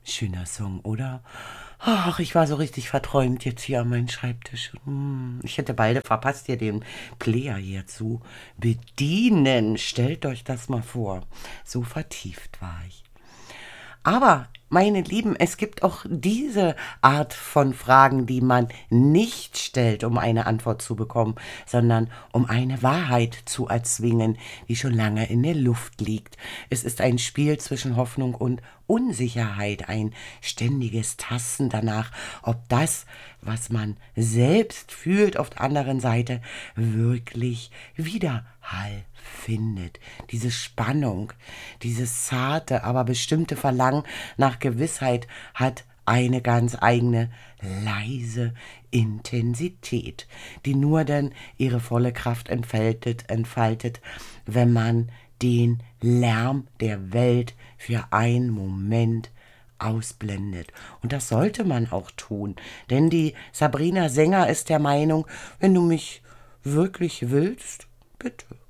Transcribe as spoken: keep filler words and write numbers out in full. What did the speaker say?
Schöner Song, oder? Ach, ich war so richtig verträumt jetzt hier an meinem Schreibtisch. Hm, ich hätte beide verpasst, hier den Player hier zu bedienen. Stellt euch das mal vor. So vertieft war ich. Aber, meine Lieben, es gibt auch diese Art von Fragen, die man nicht stellt, um eine Antwort zu bekommen, sondern um eine Wahrheit zu erzwingen, die schon lange in der Luft liegt. Es ist ein Spiel zwischen Hoffnung und Unsicherheit, ein ständiges Tasten danach, ob das, was man selbst fühlt, auf der anderen Seite wirklich Widerhall findet. Diese Spannung, dieses zarte, aber bestimmte Verlangen nach Gewissheit hat eine ganz eigene leise Intensität, die nur dann ihre volle Kraft entfaltet, entfaltet, wenn man den Lärm der Welt für einen Moment ausblendet. Und das sollte man auch tun, denn die Sabrina Sänger ist der Meinung, wenn du mich wirklich willst, bitte.